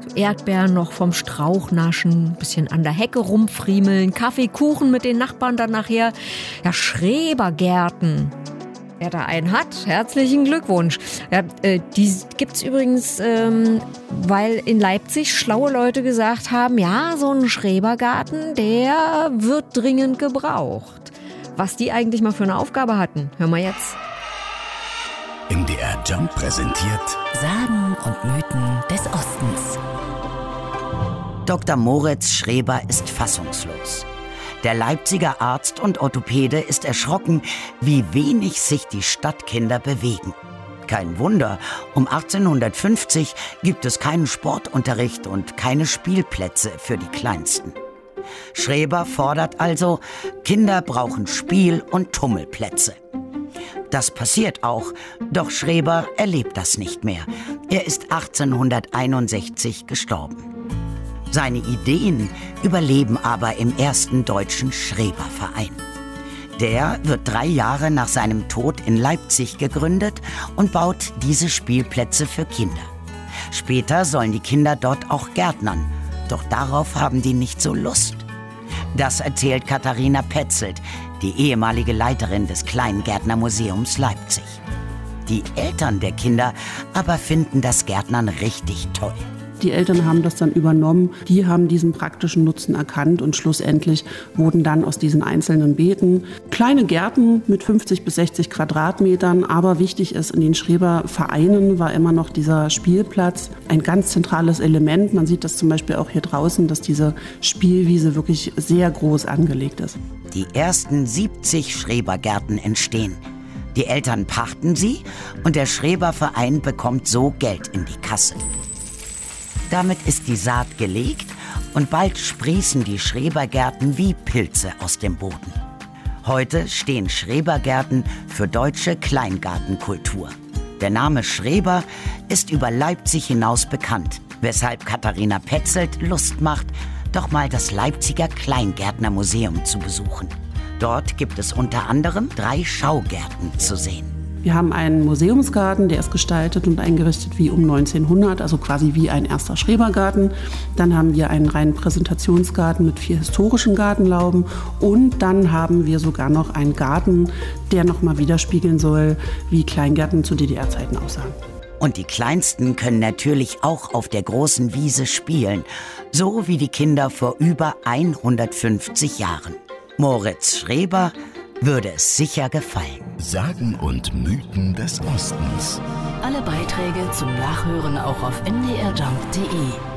Erdbeeren noch vom Strauch naschen, bisschen an der Hecke rumfriemeln, Kaffee, Kuchen mit den Nachbarn dann nachher. Ja, Schrebergärten. Wer da einen hat, herzlichen Glückwunsch. Ja, die gibt's übrigens, weil in Leipzig schlaue Leute gesagt haben, ja, so ein Schrebergarten, der wird dringend gebraucht. Was die eigentlich mal für eine Aufgabe hatten, hören wir jetzt. MDR Jump präsentiert Sagen und Mythen des Ostens. Dr. Moritz Schreber ist fassungslos. Der Leipziger Arzt und Orthopäde ist erschrocken, wie wenig sich die Stadtkinder bewegen. Kein Wunder, um 1850 gibt es keinen Sportunterricht und keine Spielplätze für die Kleinsten. Schreber fordert also, Kinder brauchen Spiel- und Tummelplätze. Das passiert auch, doch Schreber erlebt das nicht mehr. Er ist 1861 gestorben. Seine Ideen überleben aber im ersten deutschen Schreberverein. Der wird 3 Jahre nach seinem Tod in Leipzig gegründet und baut diese Spielplätze für Kinder. Später sollen die Kinder dort auch gärtnern, doch darauf haben die nicht so Lust. Das erzählt Katharina Petzelt, die ehemalige Leiterin des Kleingärtnermuseums Leipzig. Die Eltern der Kinder aber finden das Gärtnern richtig toll. Die Eltern haben das dann übernommen, die haben diesen praktischen Nutzen erkannt und schlussendlich wurden dann aus diesen einzelnen Beeten kleine Gärten mit 50 bis 60 Quadratmetern. Aber wichtig ist, in den Schrebervereinen war immer noch dieser Spielplatz ein ganz zentrales Element. Man sieht das zum Beispiel auch hier draußen, dass diese Spielwiese wirklich sehr groß angelegt ist. Die ersten 70 Schrebergärten entstehen. Die Eltern pachten sie und der Schreberverein bekommt so Geld in die Kasse. Damit ist die Saat gelegt und bald sprießen die Schrebergärten wie Pilze aus dem Boden. Heute stehen Schrebergärten für deutsche Kleingartenkultur. Der Name Schreber ist über Leipzig hinaus bekannt, weshalb Katharina Petzelt Lust macht, doch mal das Leipziger Kleingärtnermuseum zu besuchen. Dort gibt es unter anderem 3 Schaugärten zu sehen. Wir haben einen Museumsgarten, der ist gestaltet und eingerichtet wie um 1900, also quasi wie ein erster Schrebergarten. Dann haben wir einen reinen Präsentationsgarten mit 4 historischen Gartenlauben und dann haben wir sogar noch einen Garten, der nochmal widerspiegeln soll, wie Kleingärten zu DDR-Zeiten aussahen. Und die Kleinsten können natürlich auch auf der großen Wiese spielen, so wie die Kinder vor über 150 Jahren. Moritz Schreber würde es sicher gefallen. Sagen und Mythen des Ostens. Alle Beiträge zum Nachhören auch auf mdrjump.de.